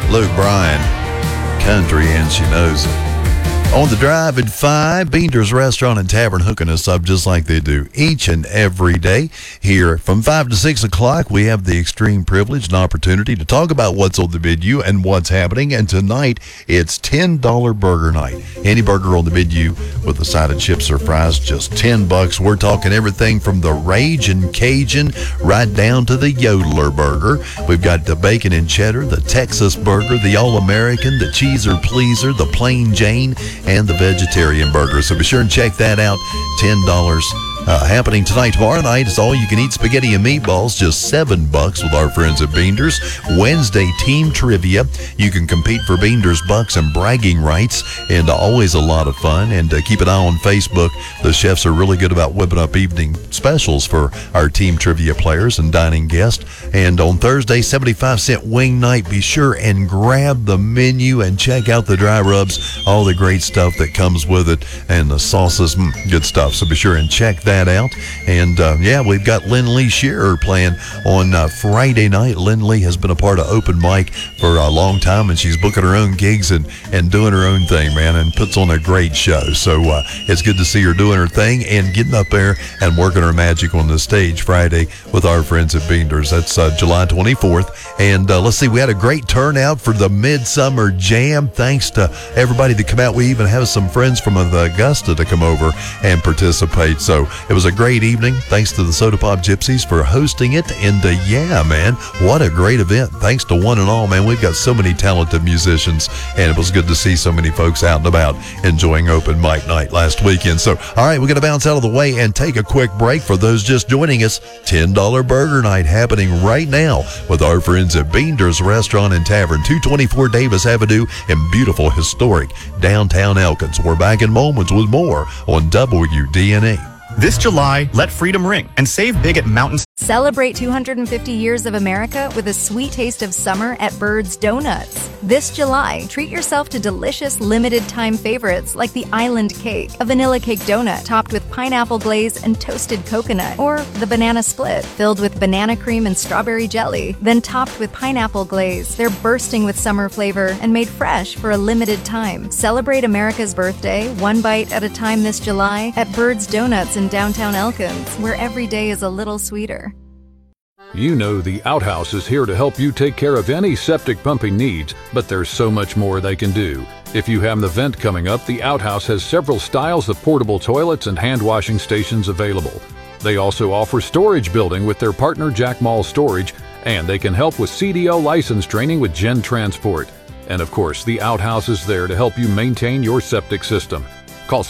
Luke Bryan, country, and she knows it. On the drive at 5, Beander's Restaurant and Tavern hooking us up just like they do each and every day. Here from 5 to 6 o'clock, we have the extreme privilege and opportunity to talk about what's on the menu and what's happening. And tonight, it's $10 burger night. Any burger on the menu with a side of chips or fries, just $10. We're talking everything from the Ragin' Cajun right down to the Yodeler burger. We've got the bacon and cheddar, the Texas burger, the All-American, the Cheeser Pleaser, the Plain Jane, and the vegetarian burger. So be sure and check that out. $10 happening tonight. Tomorrow night is all-you-can-eat spaghetti and meatballs, just $7 with our friends at Beander's. Wednesday, team trivia. You can compete for Beander's bucks and bragging rights, and always a lot of fun. And keep an eye on Facebook. The chefs are really good about whipping up evening specials for our team trivia players and dining guests. And on Thursday, 75-cent wing night. Be sure and grab the menu and check out the dry rubs, all the great stuff that comes with it, and the sauces, good stuff. So be sure and check that out. And we've got Lynn Lee Shearer playing on Friday night. Lynn Lee has been a part of Open Mic for a long time, and she's booking her own gigs and doing her own thing, man, and puts on a great show. So it's good to see her doing her thing and getting up there and working her magic on the stage Friday with our friends at Beander's. That's July 24th. And let's see, we had a great turnout for the Midsummer Jam. Thanks to everybody that come out. We even have some friends from Augusta to come over and participate. So it was a great evening. Thanks to the Soda Pop Gypsies for hosting it. And yeah, man, what a great event. Thanks to one and all, man. We've got so many talented musicians, and it was good to see so many folks out and about enjoying Open Mic Night last weekend. So, all right, we're going to bounce out of the way and take a quick break. For those just joining us, $10 burger night happening right now with our friends at Beander's Restaurant and Tavern, 224 Davis Avenue in beautiful, historic downtown Elkins. We're back in moments with more on WDNE. This July, let freedom ring and save big at Mountain. Celebrate 250 years of America with a sweet taste of summer at Bird's Donuts. This July, treat yourself to delicious limited-time favorites like the Island Cake, a vanilla cake donut topped with pineapple glaze and toasted coconut, or the Banana Split, filled with banana cream and strawberry jelly, then topped with pineapple glaze. They're bursting with summer flavor and made fresh for a limited time. Celebrate America's birthday one bite at a time this July at Bird's Donuts in downtown Elkins, where every day is a little sweeter. You know the Outhouse is here to help you take care of any septic pumping needs, but there's so much more they can do. If you have an event coming up, the Outhouse has several styles of portable toilets and hand washing stations available. They also offer storage building with their partner Jack Mall Storage, and they can help with CDL license training with Gen Transport. And of course, the Outhouse is there to help you maintain your septic system. Call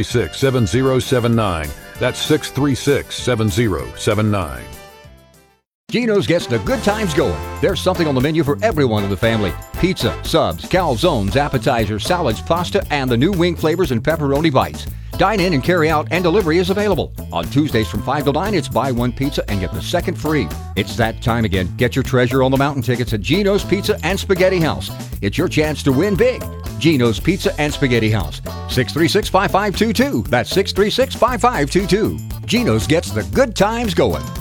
636-7079. That's 636-7079. Geno's gets the good times going. There's something on the menu for everyone in the family. Pizza, subs, calzones, appetizers, salads, pasta, and the new wing flavors and pepperoni bites. Dine in and carry out, and delivery is available. On Tuesdays from 5 to 9, it's buy one pizza and get the second free. It's that time again. Get your Treasure on the Mountain tickets at Geno's Pizza and Spaghetti House. It's your chance to win big. Geno's Pizza and Spaghetti House. 636-5522. That's 636-5522. Geno's gets the good times going.